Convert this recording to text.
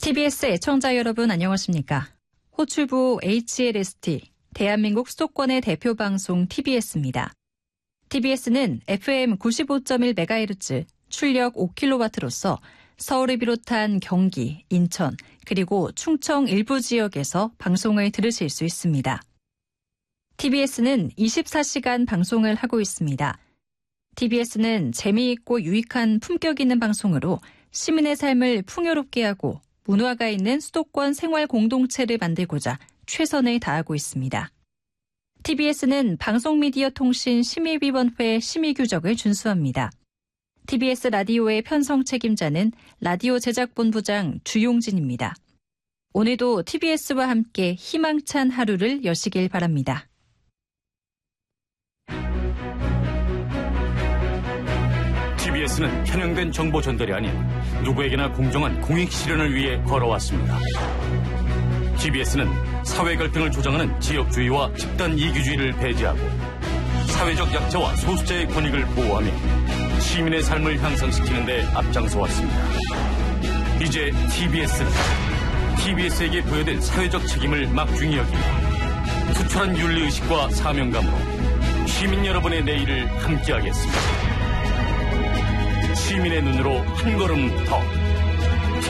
TBS 애청자 여러분 안녕하십니까? 호출부 HLST, 대한민국 수도권의 대표 방송 TBS입니다. TBS는 FM 95.1MHz, 출력 5kW로서 서울을 비롯한 경기, 인천, 그리고 충청 일부 지역에서 방송을 들으실 수 있습니다. TBS는 24시간 방송을 하고 있습니다. TBS는 재미있고 유익한 품격 있는 방송으로 시민의 삶을 풍요롭게 하고 문화가 있는 수도권 생활 공동체를 만들고자 최선을 다하고 있습니다. TBS는 방송미디어통신심의위원회 심의규정을 준수합니다. TBS 라디오의 편성 책임자는 라디오 제작본부장 주용진입니다. 오늘도 TBS와 함께 희망찬 하루를 여시길 바랍니다. TBS는 편향된 정보 전달이 아닌 누구에게나 공정한 공익 실현을 위해 걸어왔습니다. TBS는 사회 갈등을 조장하는 지역주의와 집단 이기주의를 배제하고 사회적 약자와 소수자의 권익을 보호하며 시민의 삶을 향상시키는 데 앞장서왔습니다. 이제 TBS에게 부여된 사회적 책임을 막중히 여기며 투철한 윤리의식과 사명감으로 시민 여러분의 내일을 함께하겠습니다. 시민의 눈으로 한 걸음 더.